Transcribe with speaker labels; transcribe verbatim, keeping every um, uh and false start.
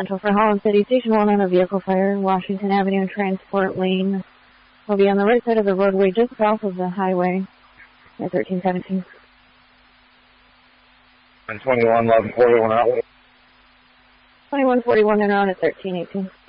Speaker 1: Central for Holland City, Station one on a vehicle fire, Washington Avenue Transport Lane. Will be on the right side of the roadway just south of the highway at thirteen seventeen.
Speaker 2: And twenty-one eleven forty-one out.
Speaker 1: twenty-one forty-one and on at thirteen eighteen.